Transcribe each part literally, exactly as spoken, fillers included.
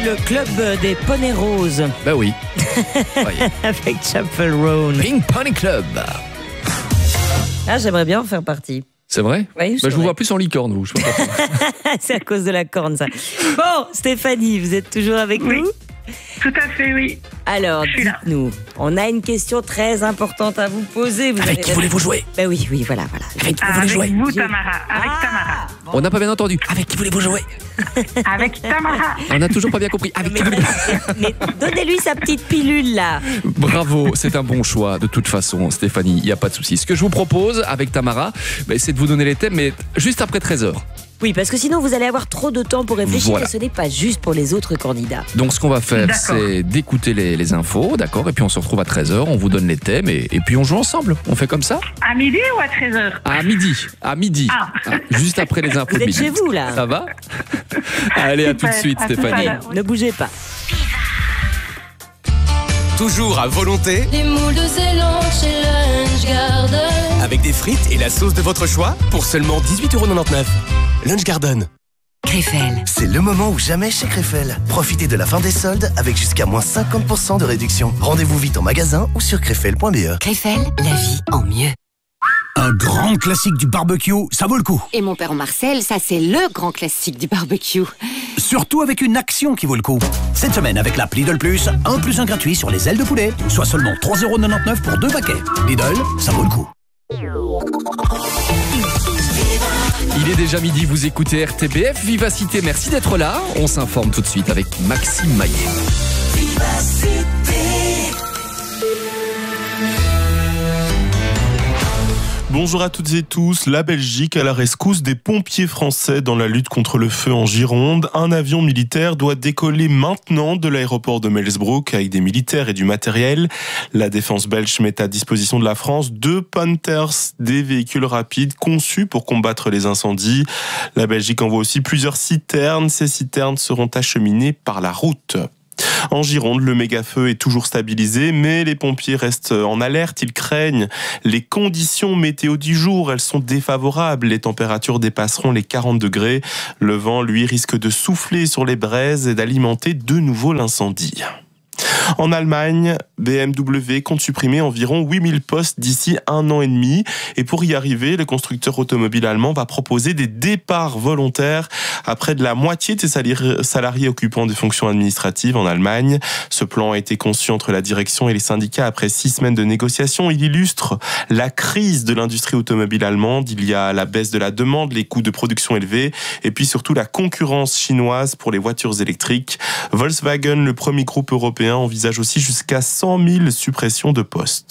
le club des poneys roses. Bah oui. Avec Chapel Roan. Pink Pony Club. Ah, j'aimerais bien en faire partie. C'est vrai? Oui, bah, je vous vois plus en licorne, vous. C'est à cause de la corne, ça. Bon, Stéphanie, vous êtes toujours avec oui. nous? Tout à fait, oui. Alors, dites-nous, on a une question très importante à vous poser. Vous avec qui voulez-vous jouer? Ben oui, oui, voilà, voilà. Avec qui ah, voulez-vous jouer? Avec vous, Tamara. Avec ah, Tamara. Bon. On n'a pas bien entendu. Avec qui voulez-vous jouer? Avec Tamara. On n'a toujours pas bien compris. Avec mais, qui voulez-vous mais donnez-lui sa petite pilule, là. Bravo, c'est un bon choix, de toute façon, Stéphanie, il n'y a pas de souci. Ce que je vous propose, avec Tamara, ben, c'est de vous donner les thèmes, mais juste après treize heures. Oui, parce que sinon vous allez avoir trop de temps pour réfléchir voilà. Et ce n'est pas juste pour les autres candidats. Donc ce qu'on va faire, d'accord. c'est d'écouter les, les infos, d'accord? Et puis on se retrouve à treize heures, on vous donne les thèmes et, et puis on joue ensemble. On fait comme ça? À midi ou à treize heures? À midi, à midi. Ah. Ah, juste après les infos vous de midi. Vous êtes chez vous là? Ça va? Allez, à tout de suite, Stéphanie. Ne bougez pas. Toujours à volonté. Des moules de Zélande chez Lunch Garden. Avec des frites et la sauce de votre choix pour seulement dix-huit euros quatre-vingt-dix-neuf. Lunch Garden. Krefel. C'est le moment ou jamais chez Krefel. Profitez de la fin des soldes avec jusqu'à moins cinquante pour cent de réduction. Rendez-vous vite en magasin ou sur krefel point b e. Krefel, la vie en mieux. Un grand classique du barbecue, ça vaut le coup. Et mon père Marcel, ça c'est le grand classique du barbecue. Surtout avec une action qui vaut le coup. Cette semaine, avec l'app Lidl Plus, un plus un gratuit sur les ailes de poulet, soit seulement trois euros quatre-vingt-dix-neuf pour deux paquets. Lidl, ça vaut le coup. Il est déjà midi, vous écoutez R T B F Vivacité, merci d'être là. On s'informe tout de suite avec Maxime Maillet. Vivacité. Bonjour à toutes et tous. La Belgique à la rescousse des pompiers français dans la lutte contre le feu en Gironde. Un avion militaire doit décoller maintenant de l'aéroport de Melsbroek avec des militaires et du matériel. La défense belge met à disposition de la France deux Panthers, des véhicules rapides conçus pour combattre les incendies. La Belgique envoie aussi plusieurs citernes. Ces citernes seront acheminées par la route. En Gironde, le méga-feu est toujours stabilisé, mais les pompiers restent en alerte. Ils craignent les conditions météo du jour. Elles sont défavorables. Les températures dépasseront les quarante degrés. Le vent, lui, risque de souffler sur les braises et d'alimenter de nouveau l'incendie. En Allemagne, B M W compte supprimer environ huit mille postes d'ici un an et demi. Et pour y arriver, le constructeur automobile allemand va proposer des départs volontaires à près de la moitié de ses salariés occupant des fonctions administratives en Allemagne. Ce plan a été conçu entre la direction et les syndicats après six semaines de négociations. Il illustre la crise de l'industrie automobile allemande. Il y a la baisse de la demande, les coûts de production élevés et puis surtout la concurrence chinoise pour les voitures électriques. Volkswagen, le premier groupe européen, envisage aussi jusqu'à cent mille suppressions de postes.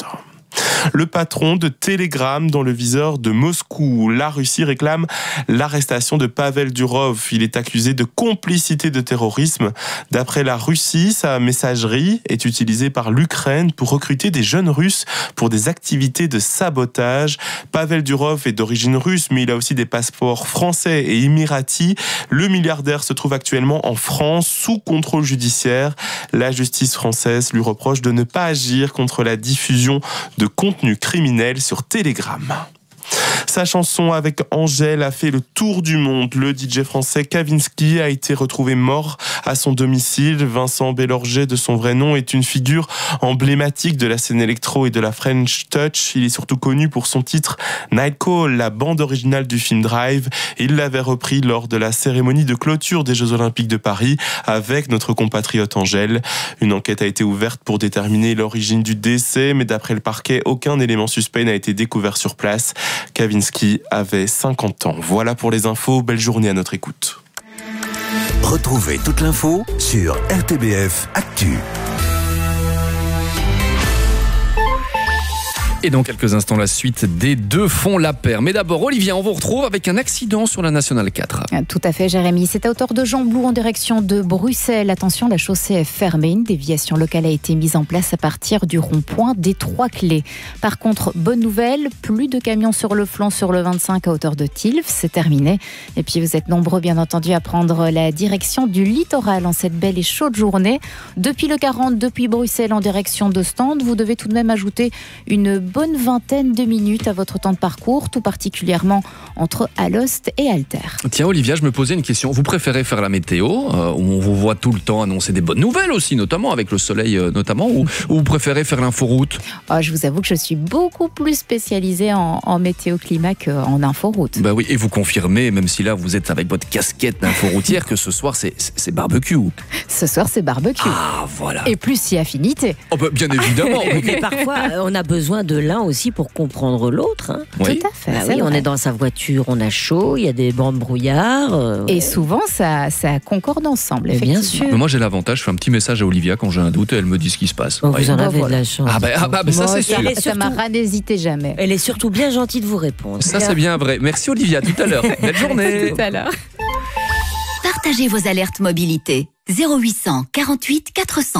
Le patron de Telegram dans le viseur de Moscou. La Russie réclame l'arrestation de Pavel Durov. Il est accusé de complicité de terrorisme. D'après la Russie, sa messagerie est utilisée par l'Ukraine pour recruter des jeunes Russes pour des activités de sabotage. Pavel Durov est d'origine russe, mais il a aussi des passeports français et émiratis. Le milliardaire se trouve actuellement en France sous contrôle judiciaire. La justice française lui reproche de ne pas agir contre la diffusion de contenu criminel sur Telegram. Sa chanson avec Angèle a fait le tour du monde. Le D J français Kavinsky a été retrouvé mort à son domicile. Vincent Bellorget, de son vrai nom, est une figure emblématique de la scène électro et de la French Touch. Il est surtout connu pour son titre Night Call, la bande originale du film Drive. Il l'avait repris lors de la cérémonie de clôture des Jeux Olympiques de Paris avec notre compatriote Angèle. Une enquête a été ouverte pour déterminer l'origine du décès, mais d'après le parquet, aucun élément suspect n'a été découvert sur place. Kavinsky avait cinquante ans. Voilà pour les infos. Belle journée à notre écoute. Retrouvez toute l'info sur R T B F Actu. Et dans quelques instants, la suite des deux font la paire. Mais d'abord, Olivia, on vous retrouve avec un accident sur la Nationale quatre. Tout à fait, Jérémy. C'est à hauteur de Jean-Blou en direction de Bruxelles. Attention, la chaussée est fermée. Une déviation locale a été mise en place à partir du rond-point des Trois-Clés. Par contre, bonne nouvelle, plus de camions sur le flanc sur le vingt-cinq à hauteur de Tilf. C'est terminé. Et puis, vous êtes nombreux, bien entendu, à prendre la direction du littoral en cette belle et chaude journée. Depuis le quarante, depuis Bruxelles en direction d'Ostende, vous devez tout de même ajouter une bonne vingtaine de minutes à votre temps de parcours, tout particulièrement entre Alost et Alter. Tiens Olivia, je me posais une question. Vous préférez faire la météo, euh, où on vous voit tout le temps annoncer des bonnes nouvelles aussi, notamment avec le soleil euh, notamment, ou, ou vous préférez faire l'inforoute? Oh, je vous avoue que je suis beaucoup plus spécialisée en, en météo-climat qu'en inforoute. Bah oui, et vous confirmez, même si là vous êtes avec votre casquette d'inforoutière, que ce soir c'est, c'est barbecue. Ce soir c'est barbecue. Ah voilà. Et plus si affinité. Oh bah, bien évidemment. Mais parfois, on a besoin de l'un aussi pour comprendre l'autre. Hein. Oui. Tout à fait. Ah c'est oui, on vrai. est dans sa voiture, on a chaud, il y a des bancs de brouillard. euh, Et ouais. souvent, ça, ça concorde ensemble, Mais bien effectivement. sûr. Mais moi j'ai l'avantage, je fais un petit message à Olivia quand j'ai un doute et elle me dit ce qui se passe. Oh, Oui. vous en Bah, avez voilà. de la chance. Ah bah, ah bah, bah, ça Moi c'est aussi, sûr. elle est Ça surtout- m'a n'hésitez jamais. Elle est surtout bien gentille de vous répondre. Ça c'est bien vrai. Merci Olivia, tout à l'heure. Belle journée. Tout à l'heure. Partagez vos alertes mobilité. zéro huit cent quarante-huit quatre cents.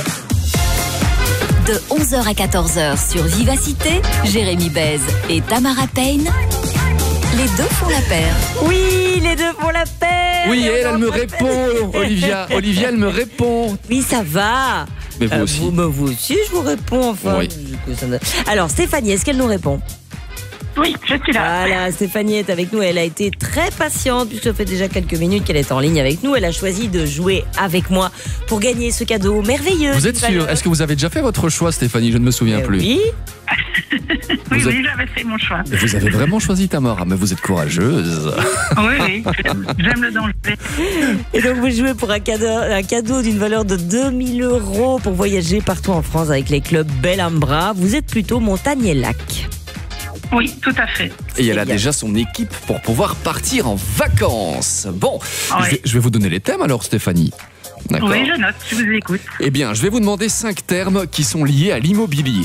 De onze heures à quatorze heures sur Vivacité, Jérémy Bèze et Tamara Payne, les deux font la paire. Oui, les deux font la paire. Oui, Et elle, on elle me en fait- répond, Olivia. Olivia, elle me répond. Oui, ça va. Mais vous Euh, aussi. Vous, mais vous aussi, je vous réponds. Enfin, Oui. du coup, ça ne- Alors, Stéphanie, est-ce qu'elle nous répond? Oui, je suis là. Voilà, Stéphanie est avec nous. Elle a été très patiente puisque ça fait déjà quelques minutes qu'elle est en ligne avec nous. Elle a choisi de jouer avec moi pour gagner ce cadeau merveilleux. Vous êtes sûr? Est-ce que vous avez déjà fait votre choix, Stéphanie? Je ne me souviens Eh plus. Oui. Oui, vous oui, j'avais fait mon choix. Et vous avez vraiment choisi Tamara, mais vous êtes courageuse. Oui, oui, j'aime le danger. Et donc vous jouez pour un cadeau, un cadeau d'une valeur de deux mille euros pour voyager partout en France avec les clubs Bellambra. Vous êtes plutôt montagne et lac. Oui, tout à fait. Et elle a bien. déjà son équipe pour pouvoir partir en vacances. Bon, Ouais. je, vais, je vais vous donner les thèmes alors, Stéphanie. D'accord. Oui, je note, je vous écoute. Eh bien, je vais vous demander cinq termes qui sont liés à l'immobilier.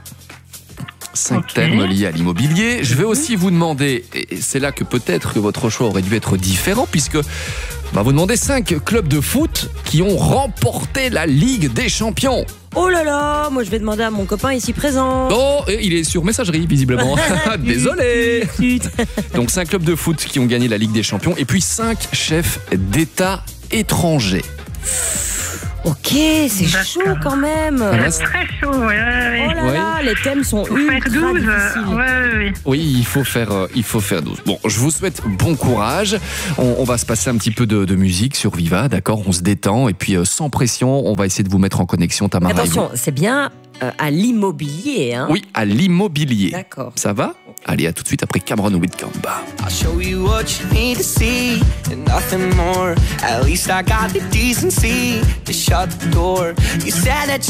Cinq Ok. termes liés à l'immobilier. Je vais aussi vous demander, et c'est là que peut-être que votre choix aurait dû être différent, puisque on va vous demander cinq clubs de foot qui ont remporté la Ligue des Champions. Oh là là, moi je vais demander à mon copain ici présent. Oh, et il est sur messagerie, visiblement. Désolé. Donc, cinq clubs de foot qui ont gagné la Ligue des Champions, et puis cinq chefs d'État étrangers. Ok, c'est D'accord. chaud quand même. Ah, là, C'est très chaud, oui, oui, Oh oui. là Ouais. là, les thèmes sont Faut faire ultra douze. difficiles. Oui, oui, oui. Oui, il faut faire, euh, il faut faire douze. Bon, je vous souhaite bon courage. On, on va se passer un petit peu de, de musique sur Viva, d'accord? On se détend et puis euh, sans pression, on va essayer de vous mettre en connexion, Tamara. et Attention, c'est bien euh, à l'immobilier. Hein. vous. Oui, à l'immobilier. D'accord. Ça va? Allez, à tout de suite après Cameron Whitcomb. I'll show you what you need to see and nothing more. At least I got the decency to shut the door. You said that